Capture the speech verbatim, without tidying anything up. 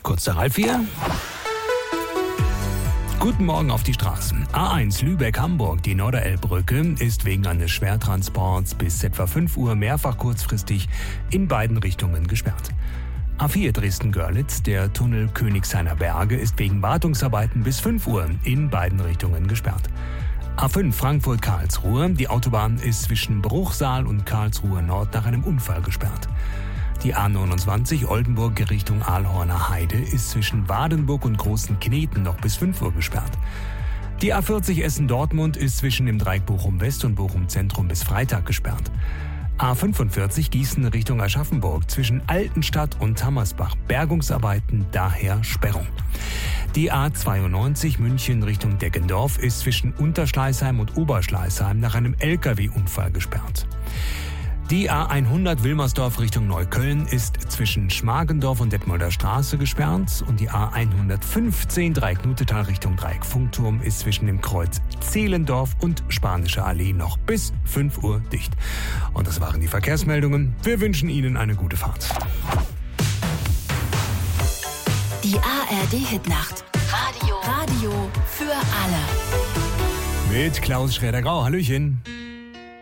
Kurz der Ralf hier. Guten Morgen auf die Straßen. A eins Lübeck-Hamburg, die Norderelbbrücke, ist wegen eines Schwertransports bis etwa fünf Uhr mehrfach kurzfristig in beiden Richtungen gesperrt. A vier Dresden-Görlitz, der Tunnel Königshainer Berge, ist wegen Wartungsarbeiten bis fünf Uhr in beiden Richtungen gesperrt. A fünf Frankfurt-Karlsruhe, die Autobahn ist zwischen Bruchsal und Karlsruhe Nord nach einem Unfall gesperrt. Die A neunundzwanzig Oldenburg Richtung Aalhorner Heide ist zwischen Wadenburg und Großen Kneten noch bis fünf Uhr gesperrt. Die A vierzig Essen-Dortmund ist zwischen dem Dreieck Bochum-West und Bochum-Zentrum bis Freitag gesperrt. A fünfundvierzig Gießen Richtung Aschaffenburg zwischen Altenstadt und Hammersbach. Bergungsarbeiten, daher Sperrung. Die A zweiundneunzig München Richtung Deggendorf ist zwischen Unterschleißheim und Oberschleißheim nach einem L K W-Unfall gesperrt. Die A hundert Wilmersdorf Richtung Neukölln ist zwischen Schmargendorf und Detmolder Straße gesperrt und die A hundertfünfzehn Dreieck-Nutetal Richtung Dreieck Funkturm ist zwischen dem Kreuz Zehlendorf und Spanische Allee noch bis fünf Uhr dicht. Und das waren die Verkehrsmeldungen. Wir wünschen Ihnen eine gute Fahrt. Die A R D-Hitnacht. Radio. Radio für alle. Mit Klaus Schräder-Grau. Hallöchen.